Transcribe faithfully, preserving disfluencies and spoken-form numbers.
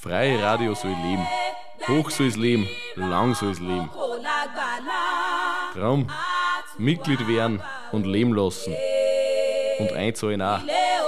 Freie Radio soll leben. Hoch soll es leben, lang soll es leben. Drum, Mitglied werden und leben lassen. Und einzahlen auch.